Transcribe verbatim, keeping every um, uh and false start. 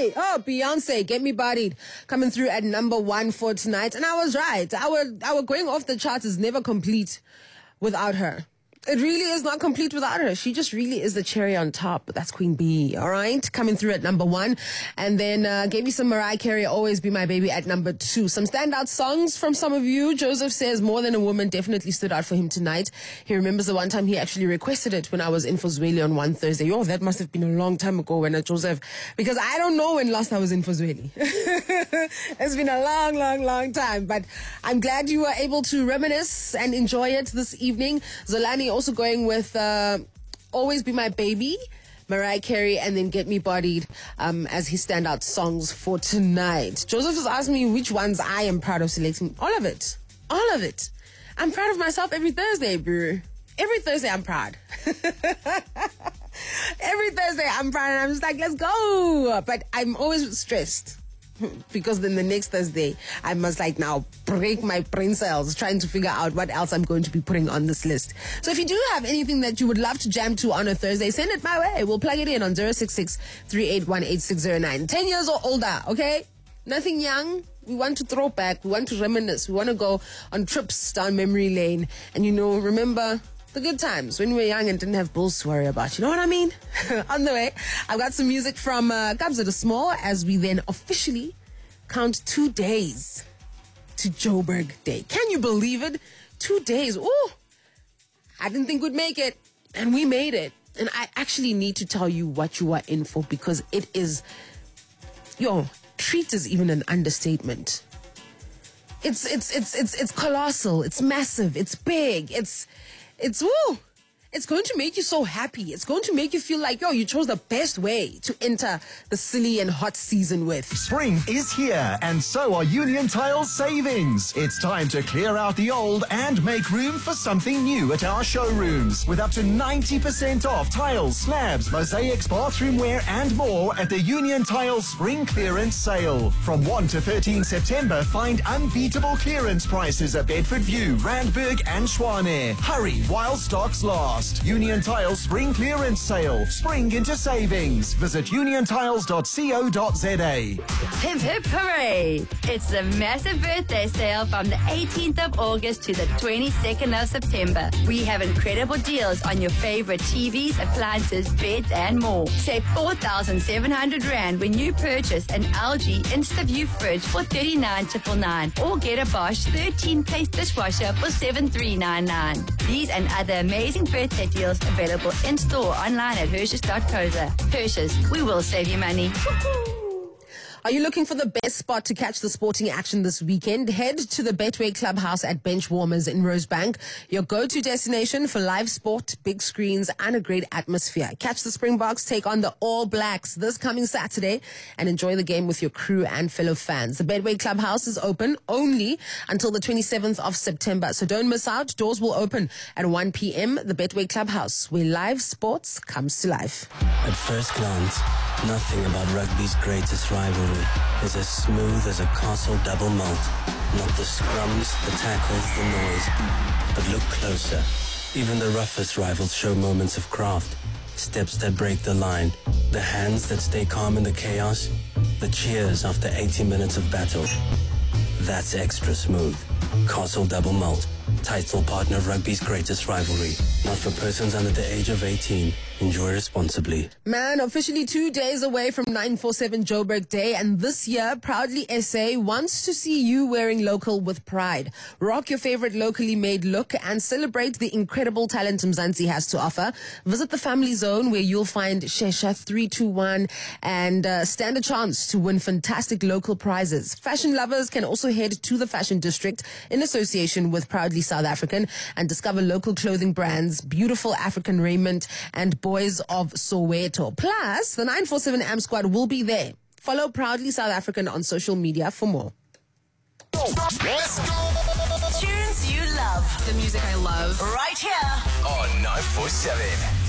Hey, oh, Beyonce, Get Me Bodied, coming through at number one for tonight. And I was right. Our, our going off the charts is never complete without her. It really is not complete without her. She just really is the cherry on top. That's Queen Bee, all right? Coming through at number one. And then uh, gave you some Mariah Carey, Always Be My Baby at number two. Some standout songs from some of you. Joseph says More Than a Woman definitely stood out for him tonight. He remembers the one time he actually requested it when I was in for Zweli on one Thursday. Oh, that must have been a long time ago when I Joseph, because I don't know when last I was in for Zweli. It's been a long, long, long time. But I'm glad you were able to reminisce and enjoy it this evening. Zolani also going with uh, Always Be My Baby, Mariah Carey, and then Get Me Bodied um, as his standout songs for tonight. Joseph has asked me which ones I am proud of selecting. All of it. All of it. I'm proud of myself every Thursday, bro. Every Thursday I'm proud. Every Thursday I'm proud and I'm just like, let's go. But I'm always stressed. Because then the next Thursday, I must like now break my brain cells trying to figure out what else I'm going to be putting on this list. So if you do have anything that you would love to jam to on a Thursday, send it my way. We'll plug it in on zero six six, three eight one, eight six zero nine. ten years or older, okay? Nothing young. We want to throw back. We want to reminisce. We want to go on trips down memory lane. And, you know, remember the good times when we were young and didn't have bills to worry about. You know what I mean? On the way, I've got some music from uh, Kabza De Small as we then officially count two days to Joburg Day. Can you believe it? Two days. Ooh, I didn't think we'd make it. And we made it. And I actually need to tell you what you are in for, because it is, yo, treat is even an understatement. It's, it's, it's, it's, it's colossal. It's massive. It's big. It's, it's, woo. It's going to make you so happy. It's going to make you feel like, yo, you chose the best way to enter the silly and hot season with. Spring is here, and so are Union Tile's savings. It's time to clear out the old and make room for something new at our showrooms. With up to ninety percent off tiles, slabs, mosaics, bathroomware, and more at the Union Tile Spring Clearance Sale. From first to thirteenth September, find unbeatable clearance prices at Bedford View, Randburg, and Schwane. Hurry while stocks last. Union Tiles Spring Clearance Sale. Spring into savings. Visit union tiles dot co dot za. Hip hip hooray! It's the massive birthday sale from the eighteenth of August to the twenty-second of September. We have incredible deals on your favorite T Vs, appliances, beds, and more. Save four thousand seven hundred rand when you purchase an L G InstaView fridge for thirty-nine ninety-nine or get a Bosch thirteen place dishwasher for seven three nine nine. These and other amazing birthday deals available in store online at Hershey's dot co dot za. Hershey's, we will save you money. Woo-hoo. Are you looking for the best spot to catch the sporting action this weekend? Head to the Betway Clubhouse at Benchwarmers in Rosebank, your go-to destination for live sport, big screens, and a great atmosphere. Catch the Springboks take on the All Blacks this coming Saturday and enjoy the game with your crew and fellow fans. The Betway Clubhouse is open only until the twenty-seventh of September, so don't miss out. Doors will open at one p.m. The Betway Clubhouse, where live sports comes to life. At first glance, nothing about rugby's greatest rivalry is as smooth as a Castle double malt. Not the scrums, the tackles, the noise. But look closer. Even the roughest rivals show moments of craft. Steps that break the line. The hands that stay calm in the chaos. The cheers after eighty minutes of battle. That's extra smooth. Castle double malt. Title partner of rugby's greatest rivalry. Not for persons under the age of eighteen. Enjoy responsibly. Man, officially two days away from nine forty-seven Joburg Day, and this year, Proudly S A wants to see you wearing local with pride. Rock your favorite locally made look and celebrate the incredible talent Mzansi has to offer. Visit the Family Zone, where you'll find Shesha three two one and uh, stand a chance to win fantastic local prizes. Fashion lovers can also head to the Fashion District in association with Proudly South African and discover local clothing brands, beautiful African raiment, and Boys of Soweto. Plus, the nine forty-seven A M Squad will be there. Follow Proudly South African on social media for more. Let's go! Tunes you love. The music I love. Right here. On nine forty-seven.